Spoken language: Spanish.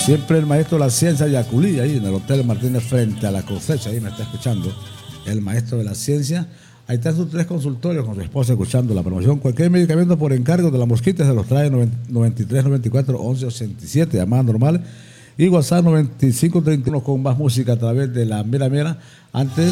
Siempre el maestro de la ciencia Yaculí, ahí en el Hotel Martínez frente a la cosecha, ahí me está escuchando el maestro de la ciencia. Ahí están sus 3 consultorios con su esposa escuchando la promoción. Cualquier medicamento por encargo de la mosquita se los trae 93 94 11 87, llamada normal. Y WhatsApp 9531 con más música a través de la Mera Mera. Antes